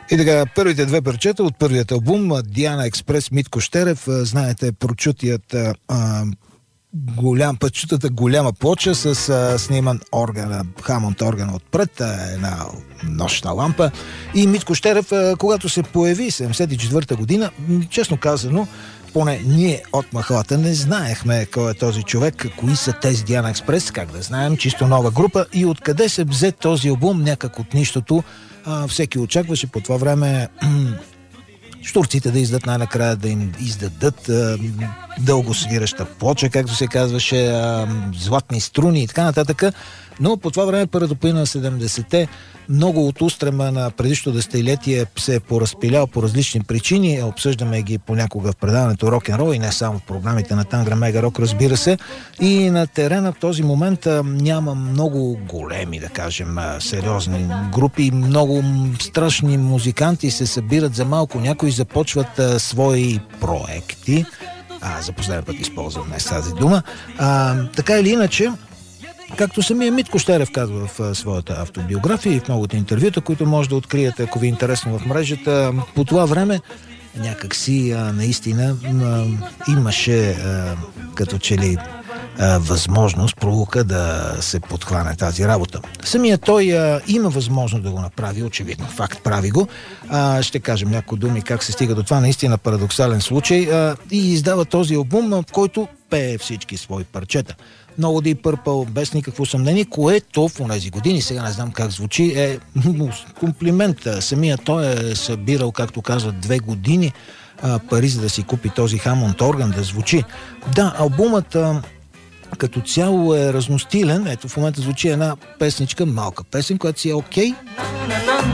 И така, първите две парчета от първият албум Диана Експрес, Митко Щерев. Знаете, прочутата голяма плоча с сниман органа, Хамонт органа отпред, една нощна лампа. И Митко Щерев, когато се появи 74-та година, честно казано, поне ние от махалата не знаехме кой е този човек, кои са тези Диана Експрес, как да знаем, чисто нова група и откъде се взе този албум, някак от нищото. Всеки очакваше по това време щурците да издадат най-накрая, да им издадат дълго свираща плоча, както се казваше, златни струни и така нататък. Но по това време, първото на 70-те, много от устрема на предишното десетилетие се е поразпилял по различни причини. Обсъждаме ги понякога в предаването Рок-н-рол и не само в програмите на Тангра Мега Рок, разбира се. И на терена в този момент няма много големи, да кажем, сериозни групи. Много страшни музиканти се събират за малко. Някои започват свои проекти. За последен път използвам днес тази дума. Така или иначе, както самия Митко Щерев казва в своята автобиография и в многото интервюта, които може да откриете, ако ви е интересно в мрежата, по това време някакси наистина имаше като че ли възможност, пролука да се подхване тази работа. Самия той има възможност да го направи, очевидно. Факт, прави го. Ще кажем някои думи как се стига до това наистина парадоксален случай и издава този албум, в който пее всички свои парчета. много Deep Purple, без никакво съмнение, което в тези години, сега не знам как звучи, е комплимент. Самия той е събирал, както казват, 2 години пари, за да си купи този Хамонт орган, да звучи. Да, албумът като цяло е разностилен. Ето в момента звучи една песничка, малка песен, която си е окей.